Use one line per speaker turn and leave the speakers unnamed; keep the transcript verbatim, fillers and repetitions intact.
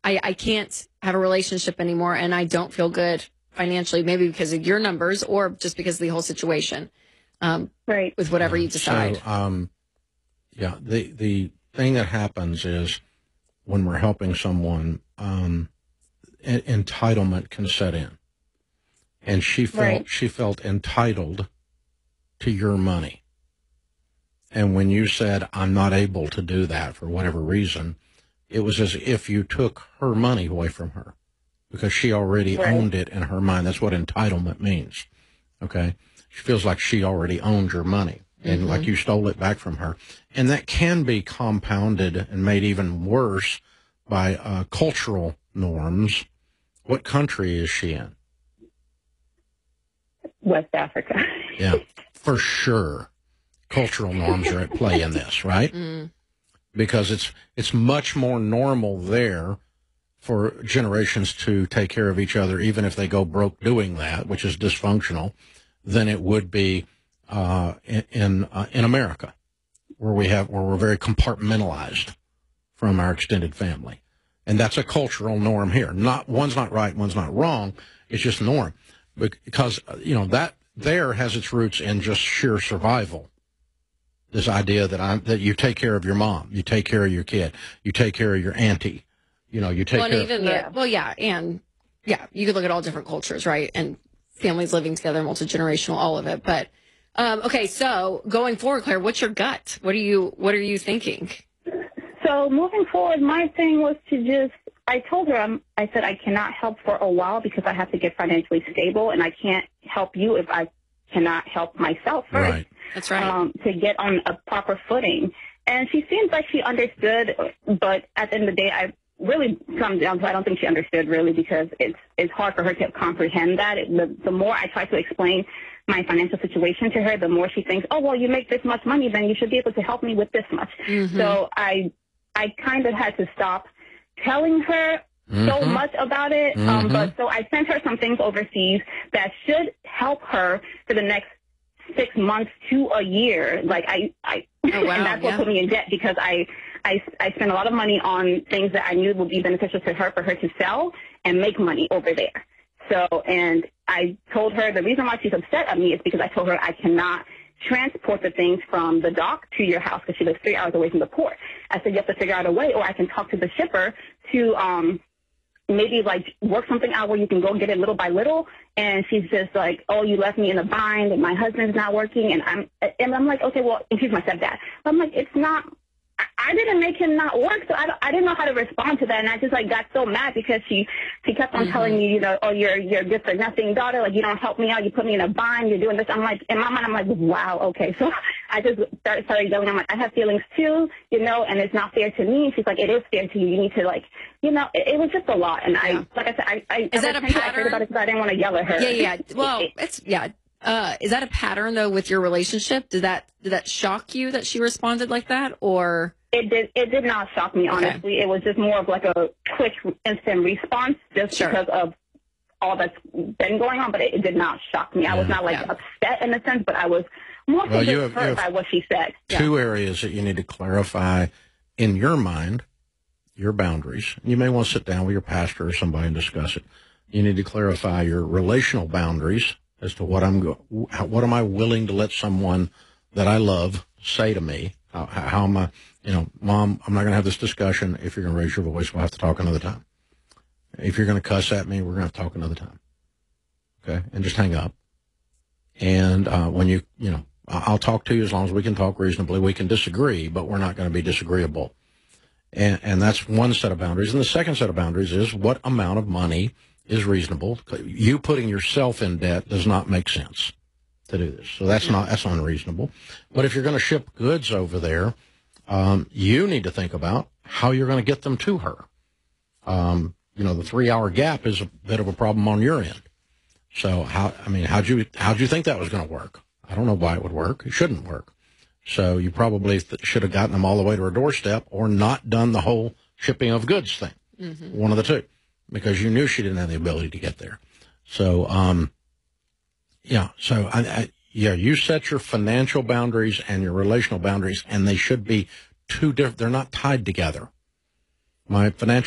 I, I can't have a relationship anymore, and I don't feel good financially, maybe because of your numbers or just because of the whole situation, um,
right.
with whatever
Yeah.
you decide.
So, um, yeah, the, the thing that happens is when we're helping someone, um, en- entitlement can set in. And she felt,
Right.
she felt entitled to your money. And when you said, I'm not able to do that for whatever reason, it was as if you took her money away from her because she already
Right.
owned it in her mind. That's what entitlement means. Okay. She feels like she already owned your money and
Mm-hmm.
like you stole it back from her. And that can be compounded and made even worse by uh, cultural norms. What country is she in?
West Africa.
Yeah, for sure. Cultural norms are at play in this, right?
Mm.
Because it's it's much more normal there for generations to take care of each other, even if they go broke doing that, which is dysfunctional, than it would be uh, in in, uh, in America, where we have where we're very compartmentalized from our extended family, and that's a cultural norm here. Not one's not right, one's not wrong. It's just norm, because you know that there has its roots in just sheer survival. This idea that I'm that you take care of your mom, you take care of your kid, you take care of your auntie, you know, you take
Well,
care.
and even
Yeah.
the, well, yeah, and yeah, you could look at all different cultures, right? And families living together, multi-generational, all of it. But um, okay, so going forward, Claire, what's your gut? What are you What are you thinking?
So moving forward, my thing was to just, I told her, I'm, I said I cannot help for a while because I have to get financially stable, and I can't help you if I cannot help myself first.
Right.
That's right.
Um, to get on a proper footing. And she seems like she understood, but at the end of the day, I really come down to I don't think she understood really because it's it's hard for her to comprehend that. It, the, the more I try to explain my financial situation to her, the more she thinks, oh, well, you make this much money, then you should be able to help me with this much.
Mm-hmm.
So I I kind of had to stop telling her
Mm-hmm.
so much about it.
Mm-hmm.
Um, but so I sent her some things overseas that should help her for the next six months to a year. Like I, I,
Oh, wow,
and that's what
yeah.
put me in debt because I, I, I spent a lot of money on things that I knew would be beneficial to her for her to sell and make money over there. So, and I told her the reason why she's upset at me is because I told her I cannot transport the things from the dock to your house because she lives three hours away from the port. I said, you have to figure out a way, or I can talk to the shipper to, um, maybe like work something out where you can go get it little by little. And she's just like, oh, you left me in a bind and my husband's not working. And I'm, and I'm like, okay, well, and she's my stepdad. But I'm like, it's not, I, I didn't make him not work. So I, don't, I didn't know how to respond to that. And I just like got so mad because she, she kept on
Mm-hmm.
telling me, you know, oh, you're, you're good for nothing daughter. Like you don't help me out. You put me in a bind. You're doing this. I'm like, in my mind, I'm like, wow. Okay. So I just started, started yelling. I'm like, I have feelings too, you know, and it's not fair to me. She's like, it is fair to you. You need to like, you know, it, it was just a lot. And
Yeah.
I, like I said, I, I,
Is
I
that a
pretended I
pattern?
cared about it because I didn't want to yell at her.
Yeah, yeah. Well, it's yeah. Uh, is that a pattern though with your relationship? Did that did that shock you that she responded like that, or
It did. It did not shock me, honestly.
Okay.
It was just more of like a quick, instant response, just
Sure.
because of all that's been going on. But it, it did not shock me. I was
Yeah.
not like
Yeah.
upset in a sense, but I was more so
Well,
just
you have- you
hurt
have-
by what she said.
Two areas that you need to clarify in your mind, your boundaries. You may want to sit down with your pastor or somebody and discuss it. You need to clarify your relational boundaries as to what I'm go- what am I willing to let someone that I love say to me. How, how am I, you know, Mom, I'm not going to have this discussion. If you're going to raise your voice, we'll have to talk another time. If you're going to cuss at me, we're going to have to talk another time. Okay, and just hang up. And uh, when you, you know, I'll talk to you as long as we can talk reasonably. We can disagree, but we're not going to be disagreeable. And, and that's one set of boundaries. And the second set of boundaries is what amount of money is reasonable. You putting yourself in debt does not make sense to do this. So that's not, that's unreasonable. But if you're going to ship goods over there, um, you need to think about how you're going to get them to her. Um, you know, the three hour gap is a bit of a problem on your end. So how, I mean, how'd you, how'd you think that was going to work? I don't know why it would work. It shouldn't work. So you probably th- should have gotten them all the way to her doorstep or not done the whole shipping of goods thing. Mm-hmm. One of the two, because you knew she didn't have the ability to get there. So, um, yeah, so I, I, yeah, you set your financial boundaries and your relational boundaries, and they should be two different. They're not tied together. My financial